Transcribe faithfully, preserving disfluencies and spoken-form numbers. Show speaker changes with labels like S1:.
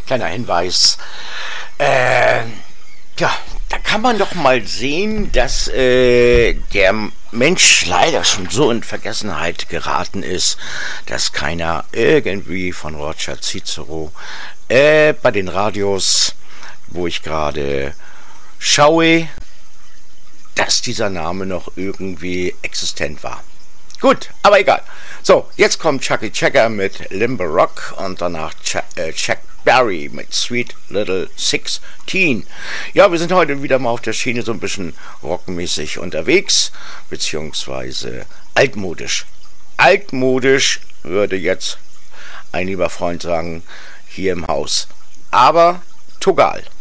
S1: kleiner Hinweis. Äh, ja, da kann man doch mal sehen, dass äh, der Mensch leider schon so in Vergessenheit geraten ist, dass keiner irgendwie von Roger Cicero äh, bei den Radios, wo ich gerade schaue, dass dieser Name noch irgendwie existent war. Gut, aber egal. So, jetzt kommt Chucky Checker mit Limber Rock und danach Ch äh, Chuck Berry mit Sweet Little sixteen. Ja, wir sind heute wieder mal auf der Schiene so ein bisschen rockmäßig unterwegs, beziehungsweise altmodisch. Altmodisch würde jetzt ein lieber Freund sagen, hier im Haus. Aber togal.